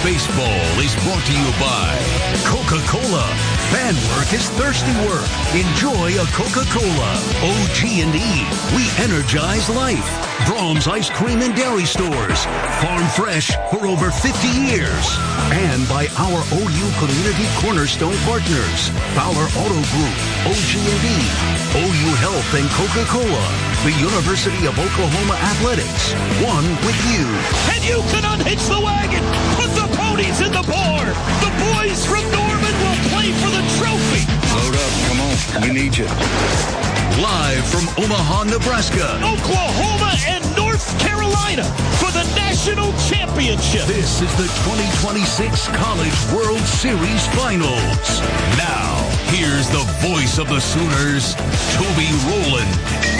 Baseball is brought to you by Coca-Cola. Fan work is thirsty work. Enjoy a Coca-Cola. OG&E. We energize life. Brahms Ice Cream and Dairy Stores. Farm fresh for over 50 years. And by our OU Community Cornerstone partners. Fowler Auto Group. OG&E. OU Health and Coca-Cola. The University of Oklahoma Athletics. One with you. And you can unhitch the wagon. Put the ponies in the bar. The boys from Norman will play for the trophy. Load up. Come on. We need you. Live from Omaha, Nebraska. Oklahoma and North Carolina for the national championship. This is the 2026 College World Series Finals. Now, here's the voice of the Sooners, Toby Rowland.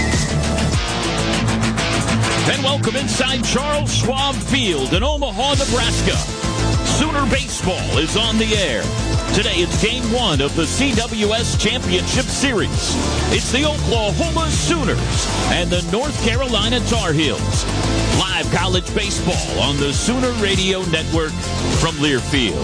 And welcome inside Charles Schwab Field in Omaha, Nebraska. Sooner Baseball is on the air. Today it's Game 1 of the CWS Championship Series. It's the Oklahoma Sooners and the North Carolina Tar Heels. Live college baseball on the Sooner Radio Network from Learfield.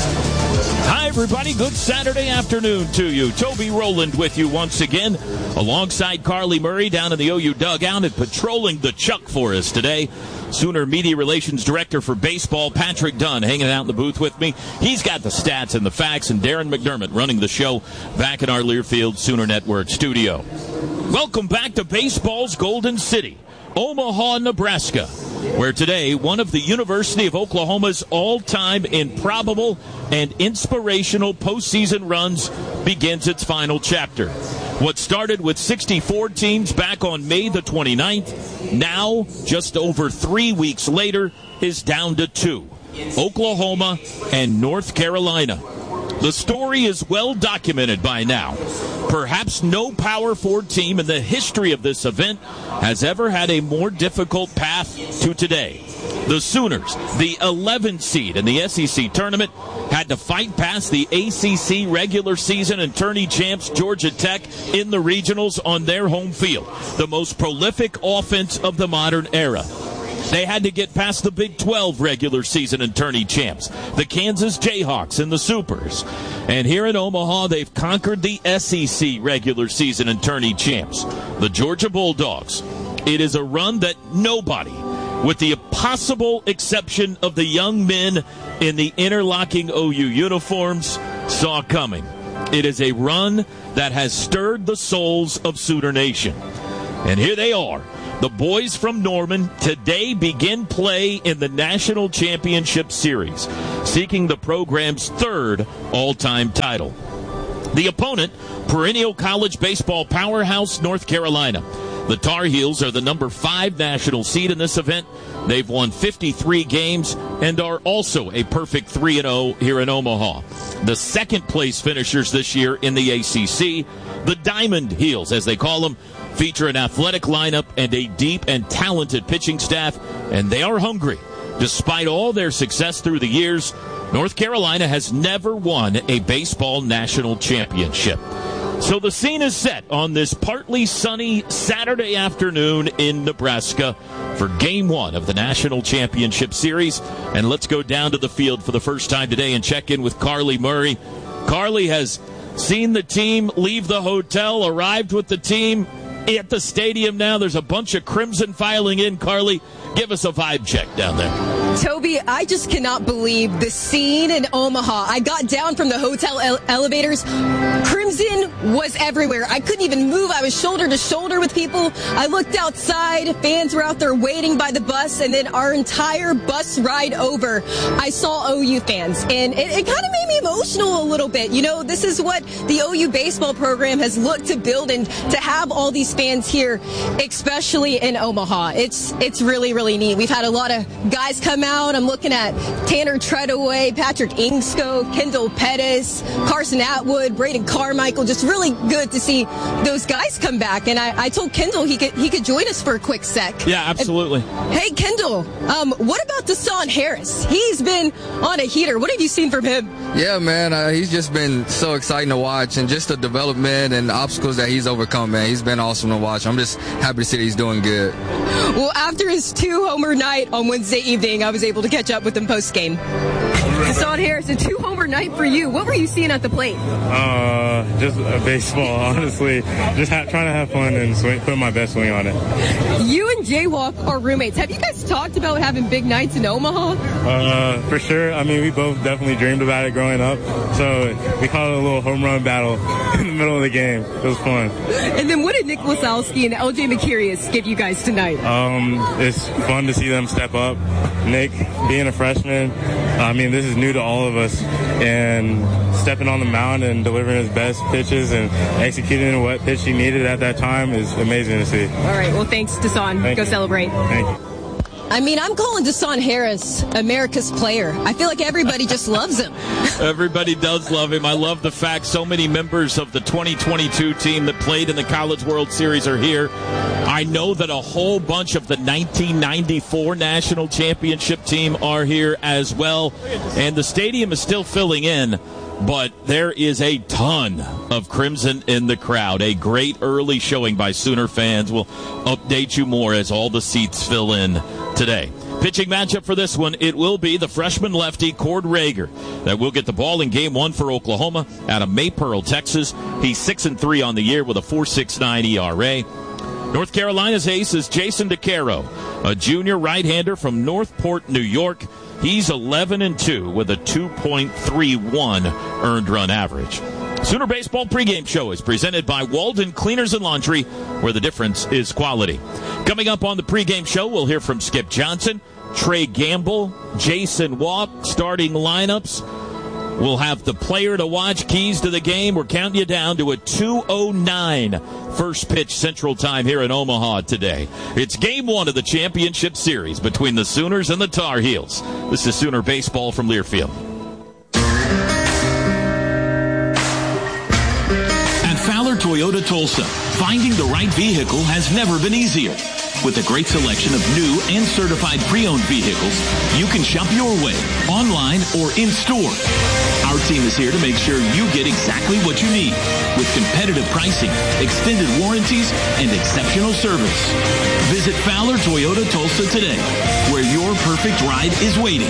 Hi, everybody. Good Saturday afternoon to you. Toby Rowland with you once again, alongside Carly Murray down in the OU dugout and patrolling the Chuck for us today. Sooner Media Relations Director for Baseball, Patrick Dunn, hanging out in the booth with me. He's got the stats and the facts, and Darren McDermott running the show back in our Learfield Sooner Network studio. Welcome back to baseball's Golden City, Omaha, Nebraska, where today one of the University of Oklahoma's all-time improbable and inspirational postseason runs begins its final chapter. What started with 64 teams back on May the 29th, now, just over 3 weeks later, is down to 2, Oklahoma and North Carolina. The story is well documented by now. Perhaps no Power 4 team in the history of this event has ever had a more difficult path to today. The Sooners, the 11th seed in the SEC tournament, had to fight past the ACC regular season and tourney champs Georgia Tech in the regionals on their home field, the most prolific offense of the modern era. They had to get past the Big 12 regular season and tourney champs, the Kansas Jayhawks and the Supers. And here in Omaha, they've conquered the SEC regular season and tourney champs, the Georgia Bulldogs. It is a run that nobody, with the possible exception of the young men in the interlocking OU uniforms, saw coming. It is a run that has stirred the souls of Sooner Nation. And here they are. The boys from Norman today begin play in the National Championship Series, seeking the program's third all-time title. The opponent, perennial college baseball powerhouse North Carolina. The Tar Heels are the number 5 national seed in this event. They've won 53 games and are also a perfect 3-0 here in Omaha. The second-place finishers this year in the ACC, the Diamond Heels, as they call them, feature an athletic lineup and a deep and talented pitching staff, and they are hungry. Despite all their success through the years, North Carolina has never won a baseball national championship. So the scene is set on this partly sunny Saturday afternoon in Nebraska for Game 1 of the National Championship Series. And let's go down to the field for the first time today and check in with Carly Murray. Carly has seen the team leave the hotel, arrived with the team at the stadium now. There's a bunch of Crimson filing in. Carly, give us a vibe check down there. Toby, I just cannot believe the scene in Omaha. I got down from the hotel elevators. Crimson was everywhere. I couldn't even move. I was shoulder to shoulder with people. I looked outside. Fans were out there waiting by the bus. And then our entire bus ride over, I saw OU fans. And it kind of made me emotional a little bit. You know, this is what the OU baseball program has looked to build, and to have all these fans here, especially in Omaha. It's really, really neat. We've had a lot of guys come out. I'm looking at Tanner Treadaway, Patrick Ingsko, Kendall Pettis, Carson Atwood, Braden Carmichael. Just really good to see those guys come back. And I told Kendall he could join us for a quick sec. Yeah, absolutely. Hey, Kendall, what about Deshaun Harris? He's been on a heater. What have you seen from him? Yeah, man, he's just been so exciting to watch, and just the development and obstacles that he's overcome, man. He's been awesome to watch. I'm just happy to see that he's doing good. Well, after his 2-homer night on Wednesday evening, I was able to catch up with him post-game. Deshaun Harris, a 2-homer night for you. What were you seeing at the plate? Just baseball, honestly. Just trying to have fun and put my best swing on it. You and Jaywalk are roommates. Have you guys talked about having big nights in Omaha? For sure. I mean, we both definitely dreamed about it growing up. So we called it a little home run battle in the middle of the game. It was fun. And then what did Nick Wasowski and LJ McCurious give you guys tonight? It's fun to see them step up. Nick, being a freshman, I mean, this is new to all of us. And stepping on the mound and delivering his best pitches and executing what pitch he needed at that time is amazing to see. All right. Well, thanks, Deshaun. Go celebrate. Thank you. I mean, I'm calling Deshaun Harris America's player. I feel like everybody just loves him. Everybody does love him. I love the fact so many members of the 2022 team that played in the College World Series are here. I know that a whole bunch of the 1994 National Championship team are here as well. And the stadium is still filling in, but there is a ton of Crimson in the crowd. A great early showing by Sooner fans. We'll update you more as all the seats fill in today. Pitching matchup for this one, it will be the freshman lefty Cord Rager that will get the ball in game one for Oklahoma out of Maypearl, Texas. He's 6-3 on the year with a 4.69 ERA. North Carolina's ace is Jason DeCaro, a junior right-hander from Northport, New York. He's 11-2 with a 2.31 earned run average. Sooner Baseball pregame show is presented by Walden Cleaners and Laundry, where the difference is quality. Coming up on the pregame show, we'll hear from Skip Johnson, Trey Gamble, Jason Walk, starting lineups. We'll have the player to watch, keys to the game. We're counting you down to a 2:09 first pitch Central Time here in Omaha today. It's game one of the championship series between the Sooners and the Tar Heels. This is Sooner Baseball from Learfield. At Fowler Toyota Tulsa, finding the right vehicle has never been easier. With a great selection of new and certified pre-owned vehicles, you can shop your way, online or in-store. Our team is here to make sure you get exactly what you need, with competitive pricing, extended warranties, and exceptional service. Visit Fowler Toyota Tulsa today, where your perfect ride is waiting.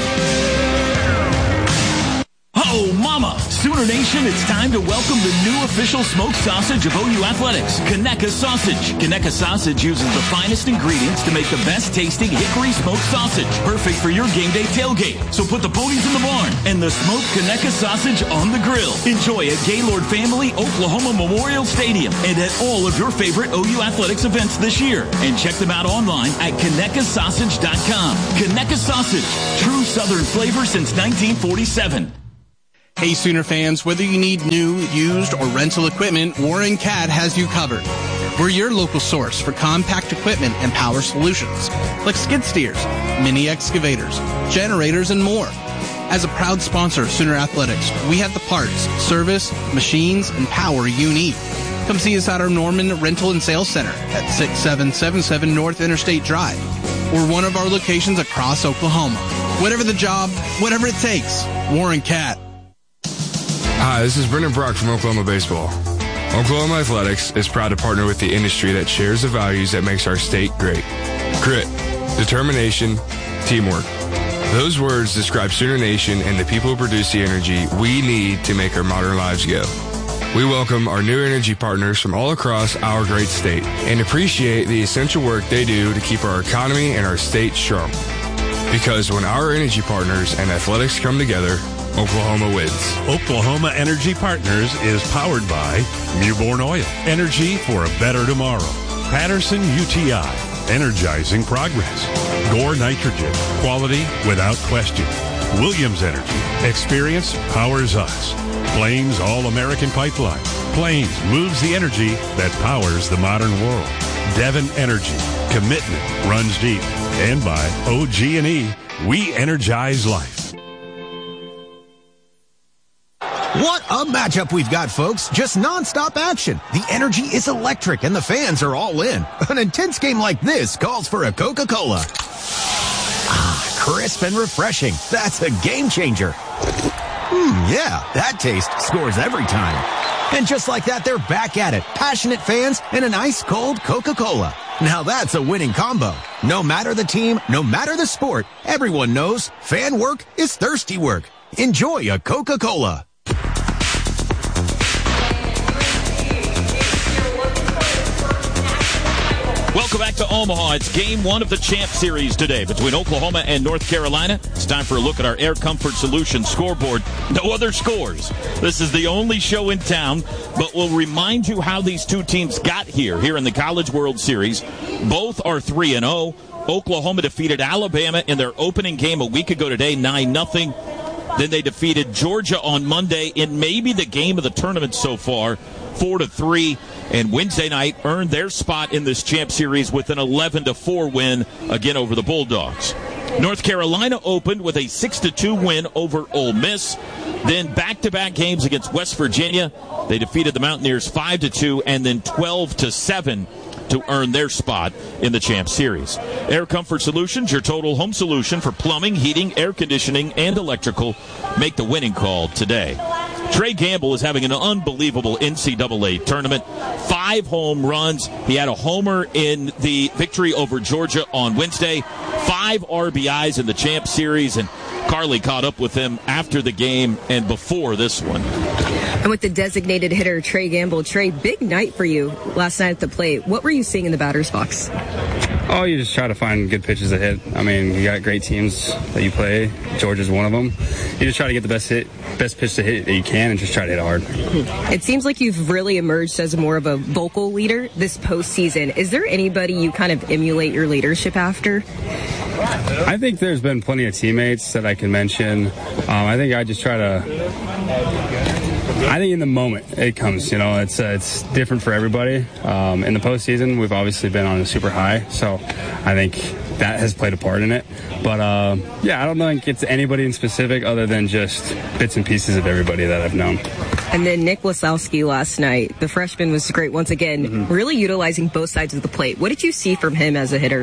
Oh, mama! Sooner Nation, it's time to welcome the new official smoked sausage of OU Athletics, Conecuh Sausage. Conecuh Sausage uses the finest ingredients to make the best tasting hickory smoked sausage, perfect for your game day tailgate. So put the ponies in the barn and the smoked Conecuh Sausage on the grill. Enjoy at Gaylord Family Oklahoma Memorial Stadium and at all of your favorite OU Athletics events this year. And check them out online at ConecuhSausage.com. Conecuh Sausage, true Southern flavor since 1947. Hey Sooner fans, whether you need new, used, or rental equipment, Warren Cat has you covered. We're your local source for compact equipment and power solutions, like skid steers, mini excavators, generators, and more. As a proud sponsor of Sooner Athletics, we have the parts, service, machines, and power you need. Come see us at our Norman Rental and Sales Center at 6777 North Interstate Drive, or one of our locations across Oklahoma. Whatever the job, whatever it takes, Warren Cat. Hi, this is Brendan Brock from Oklahoma Baseball. Oklahoma Athletics is proud to partner with the industry that shares the values that makes our state great. Grit, determination, teamwork. Those words describe Sooner Nation and the people who produce the energy we need to make our modern lives go. We welcome our new energy partners from all across our great state and appreciate the essential work they do to keep our economy and our state strong. Because when our energy partners and athletics come together, Oklahoma wins. Oklahoma Energy Partners is powered by Mewbourne Oil, energy for a better tomorrow. Patterson UTI, energizing progress. Gore Nitrogen, quality without question. Williams Energy, experience powers us. Plains All-American Pipeline. Plains moves the energy that powers the modern world. Devon Energy, commitment runs deep. And by OG&E, we energize life. What a matchup we've got, folks. Just nonstop action. The energy is electric and the fans are all in. An intense game like this calls for a Coca-Cola. Ah, crisp and refreshing. That's a game changer. Yeah, that taste scores every time. And just like that, they're back at it. Passionate fans and an ice-cold Coca-Cola. Now that's a winning combo. No matter the team, no matter the sport, everyone knows fan work is thirsty work. Enjoy a Coca-Cola. Welcome back to Omaha. It's game one of the Champ Series today between Oklahoma and North Carolina. It's time for a look at our Air Comfort Solutions scoreboard. No other scores. This is the only show in town, but we'll remind you how these two teams got here in the College World Series. Both are 3-0. Oklahoma defeated Alabama in their opening game a week ago today, 9-0. Then they defeated Georgia on Monday in maybe the game of the tournament so far, 4-3. And Wednesday night earned their spot in this Champ Series with an 11-4 win again over the Bulldogs. North Carolina opened with a 6-2 win over Ole Miss. Then back-to-back games against West Virginia. They defeated the Mountaineers 5-2 and then 12-7 to earn their spot in the Champ Series. Air Comfort Solutions, your total home solution for plumbing, heating, air conditioning, and electrical. Make the winning call today. Trey Gamble is having an unbelievable NCAA tournament. 5 home runs. He had a homer in the victory over Georgia on Wednesday. 5 RBIs in the Champ Series, and Carly caught up with him after the game and before this one. And with the designated hitter, Trey Gamble. Trey, big night for you last night at the plate. What were you seeing in the batter's box? Oh, you just try to find good pitches to hit. I mean, you got great teams that you play. Georgia's one of them. You just try to get the best pitch to hit that you can and just try to hit it hard. It seems like you've really emerged as more of a vocal leader this postseason. Is there anybody you kind of emulate your leadership after? I think there's been plenty of teammates that I can mention. I think I just try to... I think in the moment it comes, it's different for everybody. In the postseason, we've obviously been on a super high, so I think that has played a part in it. But, I don't think it's anybody in specific other than just bits and pieces of everybody that I've known. And then Nick Wasowski last night, the freshman was great once again, really utilizing both sides of the plate. What did you see from him as a hitter?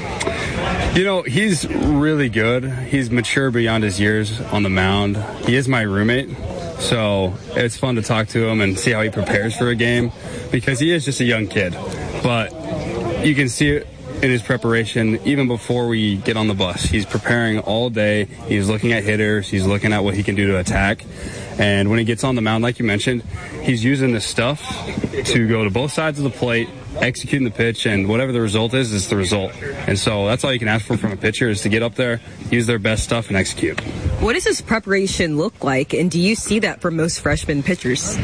He's really good. He's mature beyond his years on the mound. He is my roommate. So it's fun to talk to him and see how he prepares for a game because he is just a young kid. But you can see it in his preparation even before we get on the bus. He's preparing all day. He's looking at hitters. He's looking at what he can do to attack. And when he gets on the mound, like you mentioned, he's using this stuff to go to both sides of the plate, executing the pitch, and whatever the result is the result. And so that's all you can ask for from a pitcher is to get up there, use their best stuff, and execute. What does his preparation look like, and do you see that for most freshman pitchers?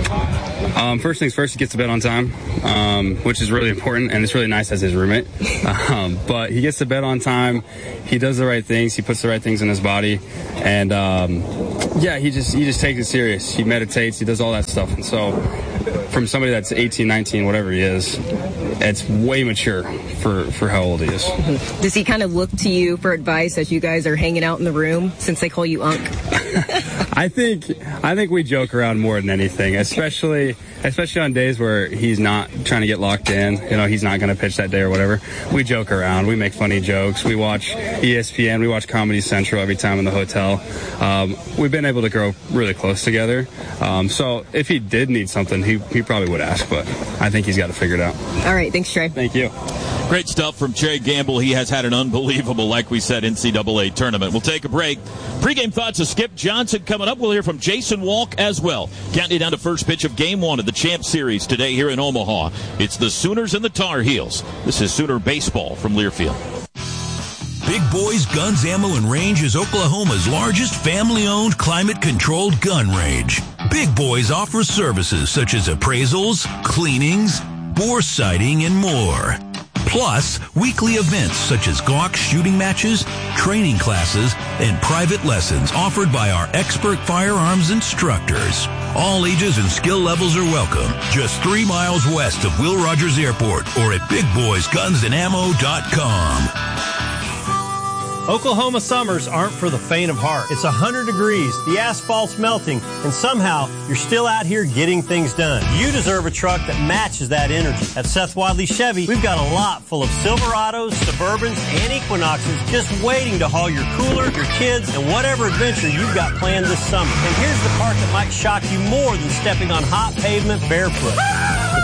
First things first, he gets to bed on time, which is really important, and it's really nice as his roommate. But he gets to bed on time. He does the right things. He puts the right things in his body. And, he just takes it serious. He meditates. He does all that stuff. And so from somebody that's 18, 19, whatever he is, it's way mature for how old he is. Does he kind of look to you for advice as you guys are hanging out in the room since they call you Unc? I think we joke around more than anything, especially on days where he's not trying to get locked in. He's not going to pitch that day or whatever. We joke around. We make funny jokes. We watch ESPN. We watch Comedy Central every time in the hotel. We've been able to grow really close together. So if he did need something, he probably would ask, but I think he's got to figure it out. All right. Thanks, Trey. Thank you. Great stuff from Trey Gamble. He has had an unbelievable, like we said, NCAA tournament. We'll take a break. Pre-game thoughts of Skip Johnson coming up. We'll hear from Jason Walk as well. Counting down to first pitch of game one of the Champ Series today here in Omaha. It's the Sooners and the Tar Heels. This is Sooner Baseball from Learfield. Big Boys Guns, Ammo, and Range is Oklahoma's largest family-owned, climate-controlled gun range. Big Boys offers services such as appraisals, cleanings, bore sighting, and more. Plus, weekly events such as Glock shooting matches, training classes, and private lessons offered by our expert firearms instructors. All ages and skill levels are welcome. Just 3 miles west of Will Rogers Airport or at BigBoysGunsandAmmo.com. Oklahoma summers aren't for the faint of heart. It's 100 degrees, the asphalt's melting, and somehow you're still out here getting things done. You deserve a truck that matches that energy. At Seth Wadley Chevy, we've got a lot full of Silverados, Suburbans, and Equinoxes just waiting to haul your cooler, your kids, and whatever adventure you've got planned this summer. And here's the part that might shock you more than stepping on hot pavement barefoot. The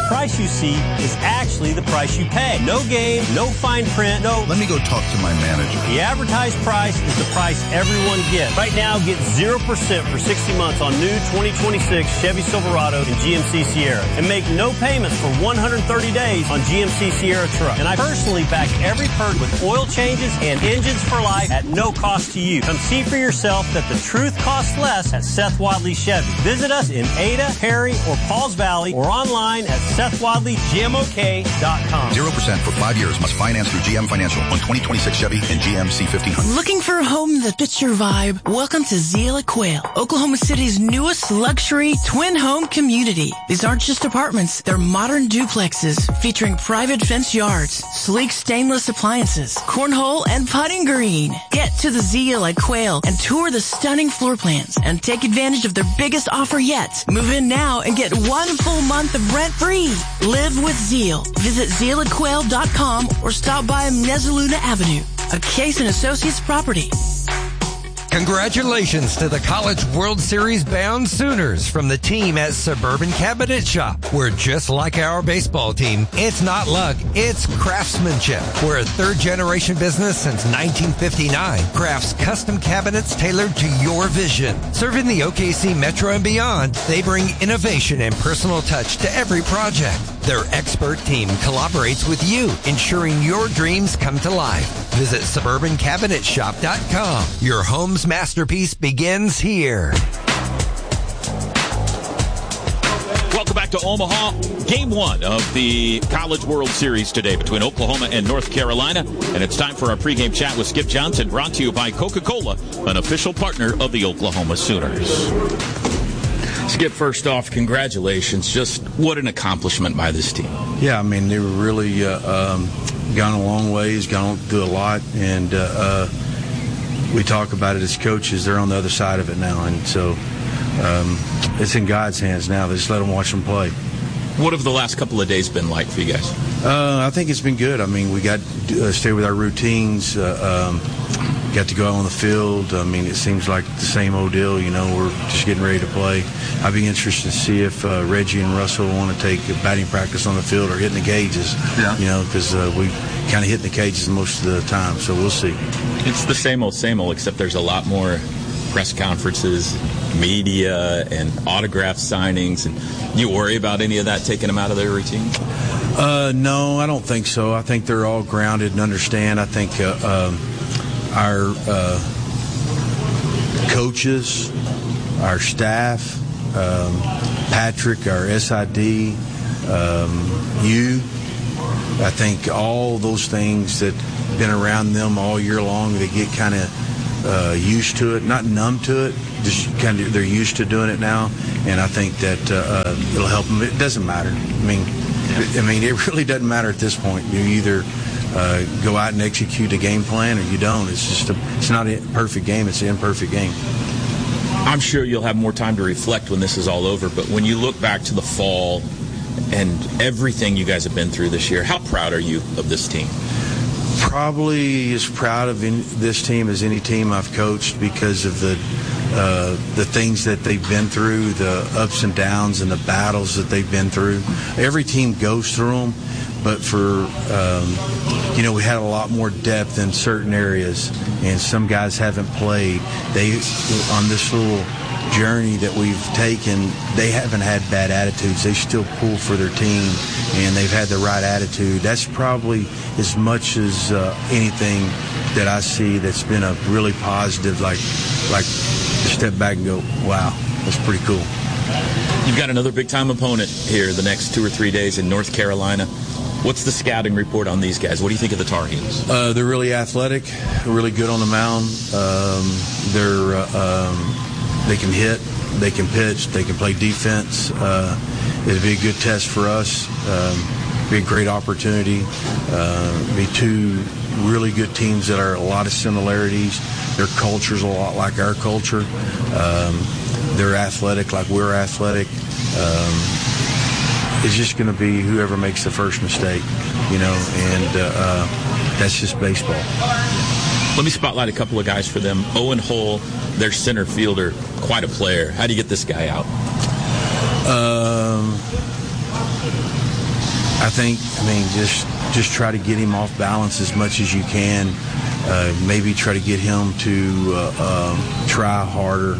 price you see is actually the price you pay. No game, no fine print, no... Let me go talk to my manager. The advertised price is the price everyone gets. Right now, get 0% for 60 months on new 2026 Chevy Silverado and GMC Sierra. And make no payments for 130 days on GMC Sierra truck. And I personally back every perk with oil changes and engines for life at no cost to you. Come see for yourself that the truth costs less at Seth Wadley Chevy. Visit us in Ada, Perry, or Pauls Valley, or online at SethWadleyGMOK.com. 0% for 5 years. Must finance through GM Financial on 2026 Chevy and GMC 1500. Looking for a home that fits your vibe? Welcome to Zeal at Quail, Oklahoma City's newest luxury twin home community. These aren't just apartments. They're modern duplexes featuring private fenced yards, sleek stainless appliances, cornhole, and putting green. Get to the Zeal at Quail and tour the stunning floor plans and take advantage of their biggest offer yet. Move in now and get 1 full month of rent free. Live with Zeal. Visit zealatquail.com or stop by Mezzaluna Avenue, a Case & Associates property. Congratulations to the College World Series bound Sooners from the team at Suburban Cabinet Shop. We're just like our baseball team. It's not luck, it's craftsmanship. We're a third-generation business since 1959. Crafts custom cabinets tailored to your vision. Serving the OKC Metro and beyond, they bring innovation and personal touch to every project. Their expert team collaborates with you, ensuring your dreams come to life. Visit SuburbanCabinetShop.com. Your home's masterpiece begins here. Welcome back to Omaha. Game 1 of the College World Series today between Oklahoma and North Carolina. And it's time for our pregame chat with Skip Johnson, brought to you by Coca-Cola, an official partner of the Oklahoma Sooners. Skip, first off, congratulations. Just what an accomplishment by this team. Yeah, I mean, they were really gone a long ways, gone through a lot, and we talk about it as coaches. They're on the other side of it now, and so it's in God's hands now. They just let them watch them play. What have the last couple of days been like for you guys? I think it's been good. I mean, we got to stay with our routines, got to go out on the field. I mean, it seems like the same old deal, you know, we're just getting ready to play. I'd be interested to see if Reggie and Russell want to take batting practice on the field or hitting the cages, you know, because we kind of hit the cages most of the time, so we'll see. It's the same old, except there's a lot more press conferences, media, and autograph signings. And you worry about any of that taking them out of their routine? No, I don't think so. I think they're all grounded and understand. I think our coaches, our staff, Patrick, our SID, you, I think all those things that been around them all year long, they get kind of used to it, not numb to it, just kind of they're used to doing it now, and I think that it'll help them. It doesn't matter. I mean, it really doesn't matter at this point. You either go out and execute a game plan or you don't. It's just it's not a perfect game. It's an imperfect game. I'm sure you'll have more time to reflect when this is all over, but when you look back to the fall and everything you guys have been through this year, how proud are you of this team? Probably as proud of this team as any team I've coached because of the things that they've been through, the ups and downs and the battles that they've been through. Every team goes through them, but for, we had a lot more depth in certain areas, and some guys haven't played. They, on this little journey that we've taken, they haven't had bad attitudes. They still pull for their team, and they've had the right attitude. That's probably as much as anything that I see that's been a really positive, like step back and go, wow, that's pretty cool. You've got another big-time opponent here the next 2 or 3 days in North Carolina. What's the scouting report on these guys? What do you think of the Tar Heels? They're really athletic, really good on the mound. They can hit, they can pitch, they can play defense. It'd be a good test for us. Be a great opportunity. Be two really good teams that are a lot of similarities. Their culture's a lot like our culture. They're athletic like we're athletic. It's just going to be whoever makes the first mistake, and that's just baseball. Let me spotlight a couple of guys for them. Owen Hull, their center fielder, quite a player. How do you get this guy out? just try to get him off balance as much as you can. Maybe try to get him to try harder.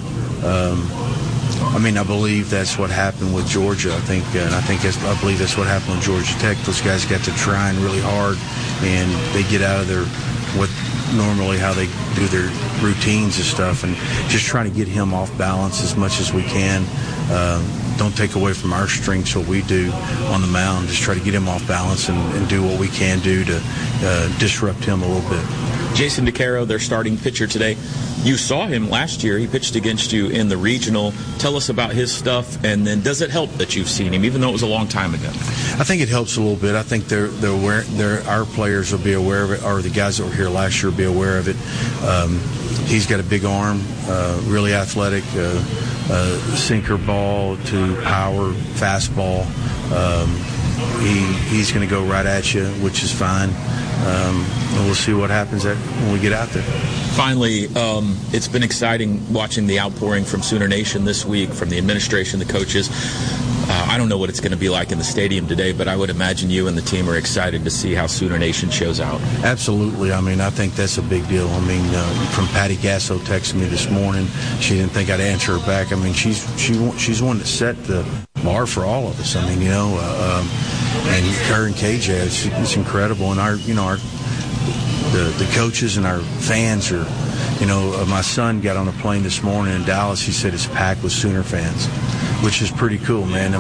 I believe that's what happened with Georgia. I believe that's what happened with Georgia Tech. Those guys got to trying really hard, and they get out of their how they do their routines and stuff, and just trying to get him off balance as much as we can. Don't take away from our strengths, what we do on the mound. Just try to get him off balance and do what we can do to disrupt him a little bit. Jason DeCaro, their starting pitcher today. You saw him last year. He pitched against you in the regional. Tell us about his stuff, and then does it help that you've seen him, even though it was a long time ago? I think it helps a little bit. I think they're aware. Our players will be aware of it, or the guys that were here last year will be aware of it. He's got a big arm, really athletic, sinker ball to power, fastball. He's going to go right at you, which is fine. And we'll see what happens when we get out there. Finally, it's been exciting watching the outpouring from Sooner Nation this week, from the administration, the coaches. I don't know what it's going to be like in the stadium today, but I would imagine you and the team are excited to see how Sooner Nation shows out. Absolutely. I think that's a big deal. From Patty Gasso texted me this morning. She didn't think I'd answer her back. She's one that set the bar for all of us. And her and KJ, it's incredible. And the coaches and our fans are, my son got on a plane this morning in Dallas. He said it's packed with Sooner fans, which is pretty cool, man.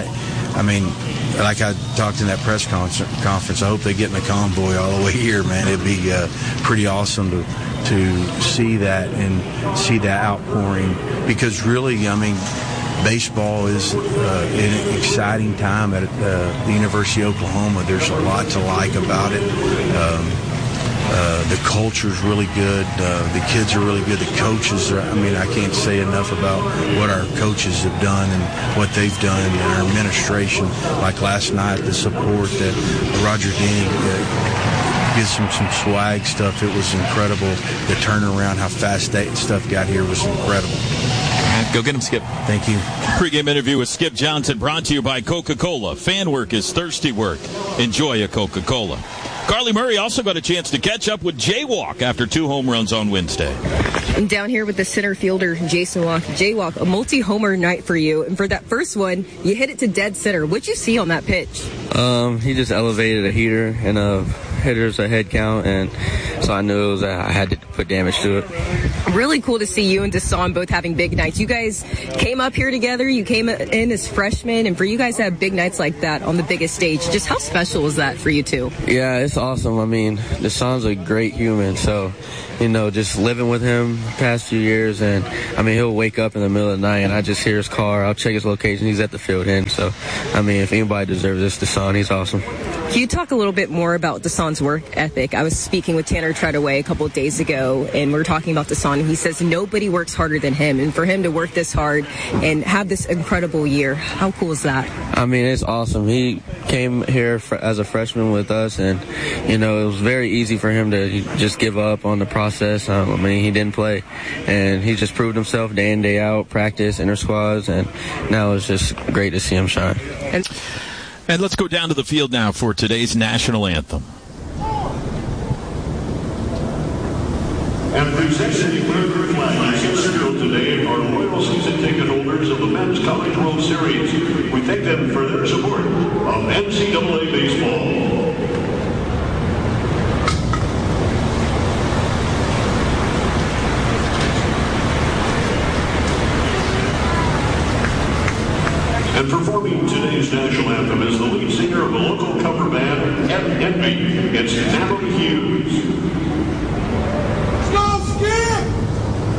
Like I talked in that press conference, I hope they get in a convoy all the way here, man. It'd be pretty awesome to see that and see that outpouring, because really, baseball is an exciting time at the University of Oklahoma. There's a lot to like about it. The culture's really good. The kids are really good. The coaches are, I can't say enough about what our coaches have done and what they've done, and our administration. Like last night, the support that Roger Denny gives them some swag stuff. It was incredible. The turnaround, how fast that stuff got here was incredible. Go get him, Skip. Thank you. Pre-game interview with Skip Johnson, brought to you by Coca-Cola. Fan work is thirsty work. Enjoy a Coca-Cola. Carly Murray also got a chance to catch up with Jaywalk after 2 home runs on Wednesday. I'm down here with the center fielder, Jason Walk. Jaywalk, a multi-homer night for you. And for that first one, you hit it to dead center. What'd you see on that pitch? He just elevated a heater and a hitter's a head count, and so I knew I had to put damage to it. Really cool to see you and Dasan both having big nights. You guys came up here together. You came in as freshmen, and for you guys to have big nights like that on the biggest stage, just how special is that for you two? Yeah, it's awesome. Dasan's a great human, so just living with him the past few years, and he'll wake up in the middle of the night and I just hear his car. I'll check his location. He's at the field end. So if anybody deserves this, Dasan, he's awesome. Can you talk a little bit more about Dasan's work ethic? I was speaking with Tanner Treadaway a couple of days ago, and we were talking about Dasan, and he says nobody works harder than him. And for him to work this hard and have this incredible year, how cool is that? It's awesome. He came here as a freshman with us, and, it was very easy for him to just give up on the process. He didn't play, and he just proved himself day in, day out, practice, inter-squads, and now it's just great to see him shine. And let's go down to the field now for today's national anthem. And presenting the American flag in the field today are loyal season ticket holders of the Men's College World Series. We thank them for their support of NCAA baseball. And performing today's national anthem is the lead singer of the local cover band, Envy. It's Natalie Hughes.